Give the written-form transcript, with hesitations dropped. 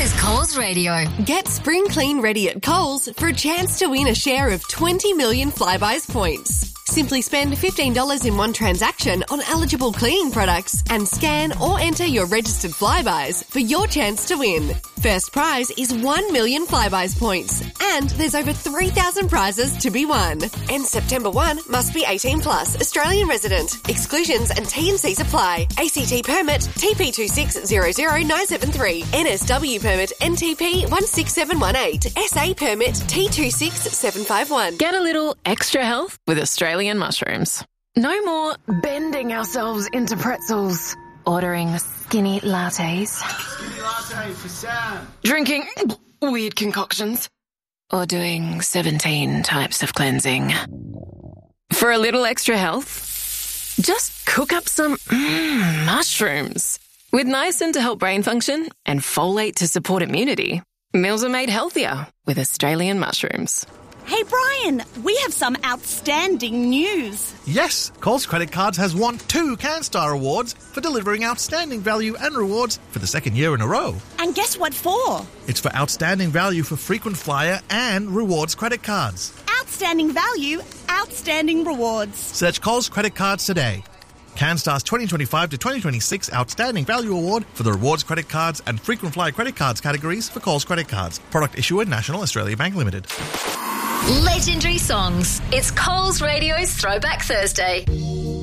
is Coles Radio. Get Spring Clean ready at Coles for a chance to win a share of 20 million Flybuys points. Simply spend $15 in one transaction on eligible cleaning products and scan or enter your registered Flybuys for your chance to win. First prize is 1 million Flybuys points, and there's over 3,000 prizes to be won. And September 1 must be 18 plus, Australian resident. Exclusions and T&Cs apply. ACT permit TP2600973, NSW permit NTP 16718, SA permit T26751. Get a little extra health with Australian mushrooms. No more bending ourselves into pretzels, ordering skinny lattes, Skinny latte for Sam. drinking weird concoctions, or doing 17 types of cleansing. For a little extra health, just cook up some mushrooms. With niacin to help brain function and folate to support immunity, meals are made healthier with Australian mushrooms. Hey Brian, we have some outstanding news. Yes, Coles Credit Cards has won 2 CanStar Awards for delivering outstanding value and rewards for the second year in a row. And guess what for? It's for outstanding value for frequent flyer and rewards credit cards. Outstanding value, outstanding rewards. Search Coles Credit Cards today. CanStar's 2025 to 2026 Outstanding Value Award for the rewards credit cards and frequent flyer credit cards categories for Coles Credit Cards. Product issuer National Australia Bank Limited. Legendary songs. It's Coles Radio's Throwback Thursday.